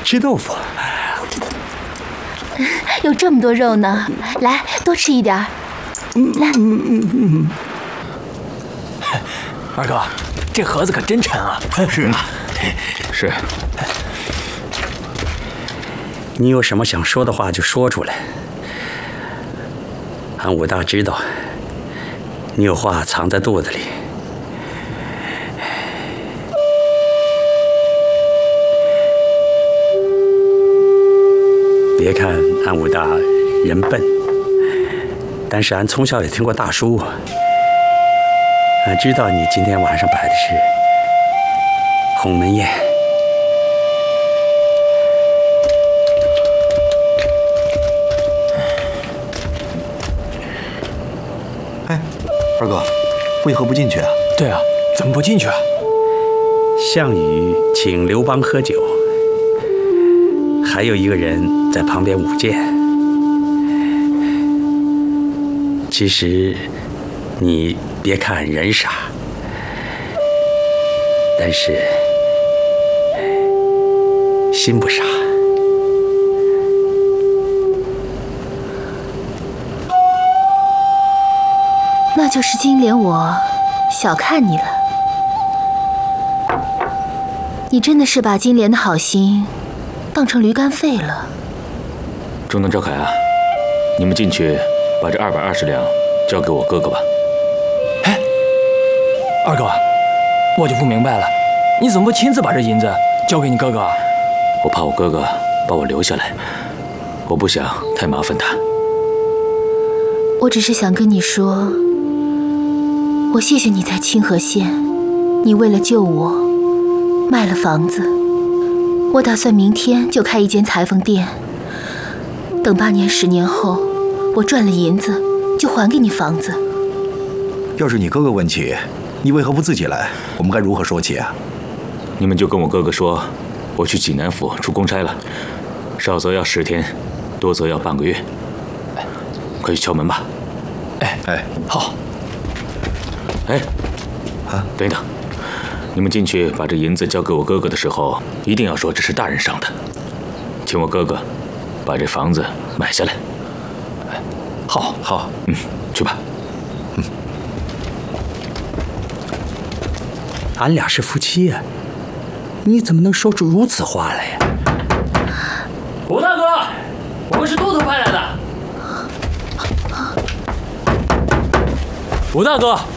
吃豆腐。 有这么多肉呢，来，多吃一点。来。 二哥，这盒子可真沉啊！ 是啊， 是。 你有什么想说的话就说出来。俺武大知道，你有话藏在肚子里。别看俺武大人笨，但是俺从小也听过大书。俺知道你今天晚上摆的是鸿门宴。 哎，二哥，为何不进去啊？ 对啊，怎么不进去啊？ 项羽请刘邦喝酒，还有一个人在旁边舞剑。其实你别看人傻，但是心不傻。 那就是金莲我小看你了。你真的是把金莲的好心当成驴肝肺了。 中能、赵凯啊，你们进去把这220两交给我哥哥吧。 哎，二哥，我就不明白了，你怎么不亲自把这银子交给你哥哥啊？ 我怕我哥哥把我留下来，我不想太麻烦他。 我只是想跟你说，我谢谢你在清河县，你为了救我卖了房子。我打算明天就开一间裁缝店，等8年10年后我赚了银子就还给你房子。 要是你哥哥问起，你为何不自己来？我们该如何说起啊？ 你们就跟我哥哥说，我去济南府出公差了，少则要10天，多则要半个月。快去敲门吧。 哎， 好。 哎，等一等，你们进去把这银子交给我哥哥的时候，一定要说这是大人赏的，请我哥哥把这房子买下来。 好， 去吧。 俺俩是夫妻呀，你怎么能说出如此话来呀？ 武大哥，我们是都头派来的。武大哥。